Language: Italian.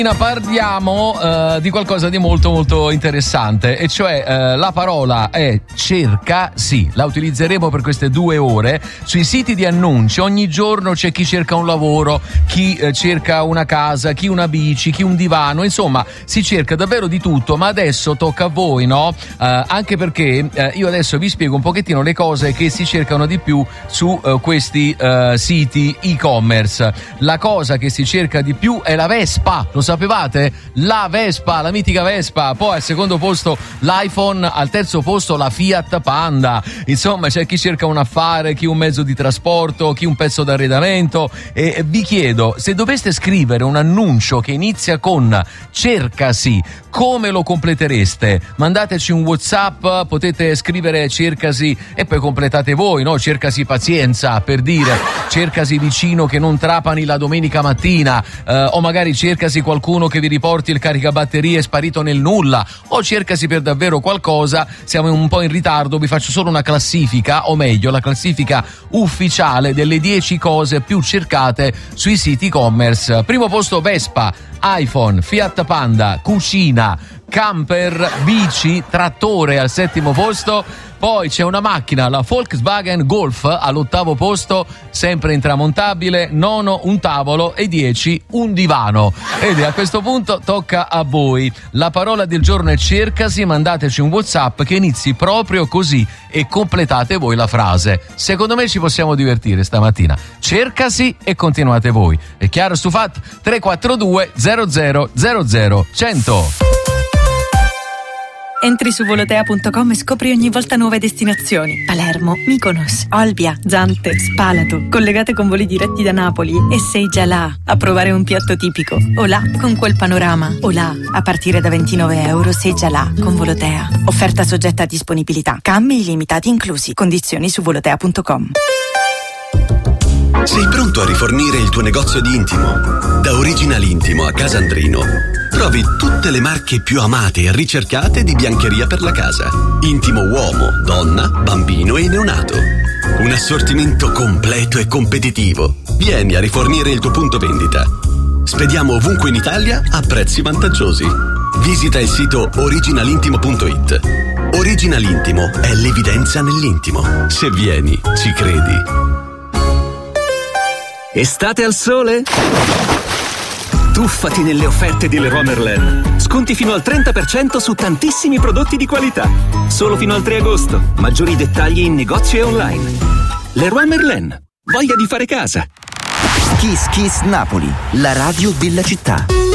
Parliamo di qualcosa di molto molto interessante, e cioè la parola è cerca, sì, la utilizzeremo per queste 2 ore sui siti di annunci. Ogni giorno c'è chi cerca un lavoro, chi cerca una casa, chi una bici, chi un divano, insomma si cerca davvero di tutto, ma adesso tocca a voi, no? Anche perché io adesso vi spiego un pochettino le cose che si cercano di più su questi siti e-commerce. La cosa che si cerca di più è la Vespa, lo sapevate? La Vespa, la mitica Vespa. Poi al secondo posto l'iPhone, al terzo posto la Fiat Panda. Insomma, c'è chi cerca un affare, chi un mezzo di trasporto, chi un pezzo d'arredamento. E vi chiedo, se doveste scrivere un annuncio che inizia con cercasi, come lo completereste? Mandateci un WhatsApp, potete scrivere cercasi e poi completate voi, no? Cercasi pazienza, per dire, cercasi vicino che non trapani la domenica mattina, o magari cercasi qualcuno che vi riporti il caricabatterie sparito nel nulla, o cercasi per davvero qualcosa. Siamo un po' in ritardo, vi faccio solo una classifica, o meglio la classifica ufficiale delle 10 cose più cercate sui siti e-commerce. Primo posto Vespa, iPhone, Fiat Panda, cucina, camper, bici, trattore al settimo posto. Poi c'è una macchina, la Volkswagen Golf all'8º posto, sempre intramontabile. 9 un tavolo e 10 un divano. Ed a questo punto tocca a voi. La parola del giorno è cercasi, mandateci un WhatsApp che inizi proprio così e completate voi la frase. Secondo me ci possiamo divertire stamattina. Cercasi e continuate voi. È chiaro, stufat? 342 00 00 100. Entri su volotea.com e scopri ogni volta nuove destinazioni. Palermo, Mykonos, Olbia, Zante, Spalato, collegate con voli diretti da Napoli, e sei già là a provare un piatto tipico. O là con quel panorama. O là a partire da €29 sei già là con Volotea. Offerta soggetta a disponibilità. Cambi illimitati inclusi. Condizioni su volotea.com. Sei pronto a rifornire il tuo negozio di intimo? Da Original Intimo a Casandrino trovi tutte le marche più amate e ricercate di biancheria per la casa. Intimo uomo, donna, bambino e neonato. Un assortimento completo e competitivo. Vieni a rifornire il tuo punto vendita. Spediamo ovunque in Italia a prezzi vantaggiosi. Visita il sito originalintimo.it. Original Intimo è l'evidenza nell'intimo. Se vieni, ci credi. Estate al sole? Tuffati nelle offerte di Leroy Merlin. Sconti fino al 30% su tantissimi prodotti di qualità. Solo fino al 3 agosto. Maggiori dettagli in negozio e online. Leroy Merlin. Voglia di fare casa. Kiss Kiss Napoli, la radio della città.